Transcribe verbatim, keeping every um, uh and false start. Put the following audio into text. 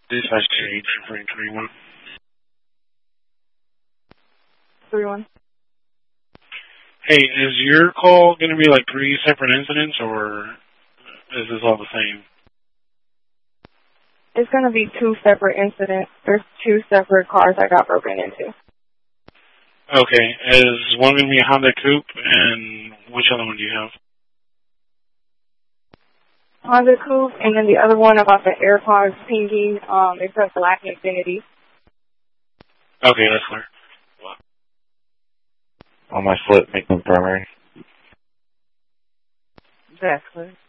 Dispatch to eight three three one. three one. Hey, is your call going to be like three separate incidents, or is this all the same? It's going to be two separate incidents. There's two separate cars I got broken into. Okay, is one going to be a Honda Coupe, and which other one do you have? Honda Coupe, and then the other one about the AirPods pinging, um, it's a black Infiniti. Okay, that's clear. On my foot, make them primary. That's clear.